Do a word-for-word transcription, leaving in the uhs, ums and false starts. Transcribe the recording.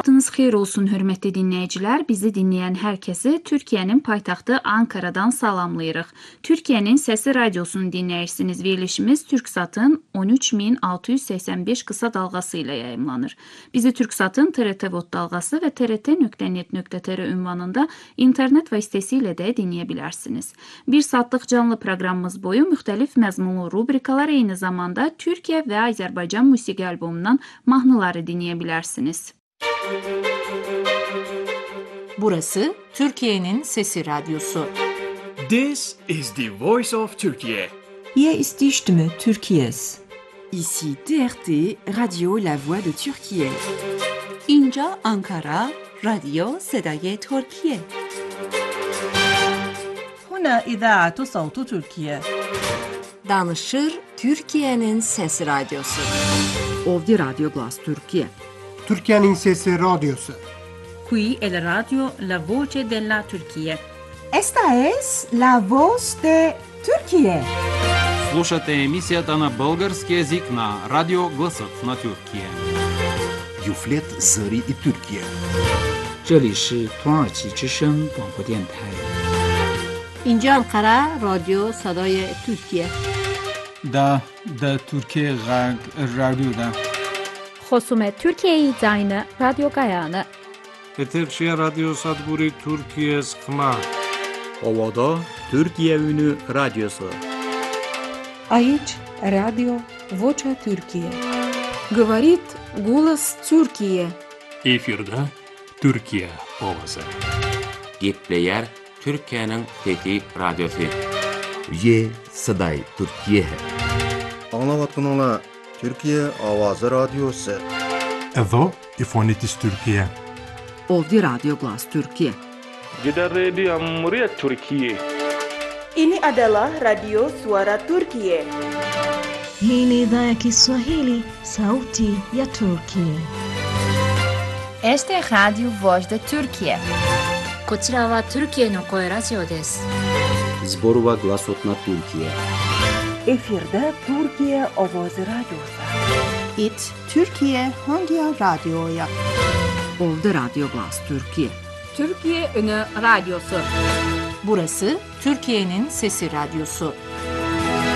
Vaxtınız xeyir olsun, hörmətli dinləyicilər. Bizi dinləyən hər kəsi Türkiyənin paytaxtı Ankara'dan salamlayırıq. Türkiyənin Səsi Radiosunun dinləyirsiniz. Verilişimiz Türksatın on üç min altı yüz səksən beş qısa dalğası ilə yayımlanır. Bizi Türksatın T R T Vod dalğası və T R T nöqtə net nöqtə T R ünvanında internet vasitəsilə də dinləyə bilərsiniz. Bir saatlıq canlı proqramımız boyu müxtəlif məzmunlu rubrikalar, eyni zamanda Türkiyə və Azərbaycan musiqi albomundan mahnıları dinləyə bilərsiniz. Burası Türkiye'nin Sesi Radyosu. This is the voice of Turkey. Hier ist die Stimme Türkiye's. Ici T R T, Radio La Voix de Türkiye. اینجا آنکارا، رادیو صدای ترکیه. هنا إذاعة صوت تركيا. Danışır Türkiye'nin Sesi Radyosu. Ovdi Radio Glas Türkiye. Türkiye'nin Sesi Radyosu. Qui è la radio La Voce della Turquía. Esta es la voz de Turquía. Слушате емисията на български език на Радио Гласът на Türkiye. Юфлет Зари и Türkiye. 这里是土耳其之声广播电台。 اینجا انقره رادیو صدای ترکیه. دا دا ترکیه غرب رادیو دا. خصوم ترکیه زاین رادیو گایانه. Etekşehir Radyo Sadburi Türkiye Sıkma. Ovada Türkiye Ünü Radyosu. Aici Radio Vocea Türkiye. Говорит голос Türkiye. Efirde Türkiye ovası. Gepleyer Türkiye'nin Fethi Radyosu. Ye Saday Türkiye. Anlavatınla Türkiye Avazı Radyosu. Edo İfonitis Türkiye. Ovdi Radio Glas Türkiye. Gider Radio Cumhuriyet Türkiye. Ini adalah Radio Suara Turkiye. Hii ni idhaa ya Kiswahili, sauti ya Turkiye. Este es Radio Voz de Turkiye. こちらはトルキエの声ラジオです。 Zborova Glasot na Türkiye. Efirde Türkiye Ovoz Radyosu. It Türkiye Hangi Radyo'ya? Ovdi Radio Glas Türkiye. Türkiye Ünü Radyosu. Burası Türkiye'nin Sesi Radyosu.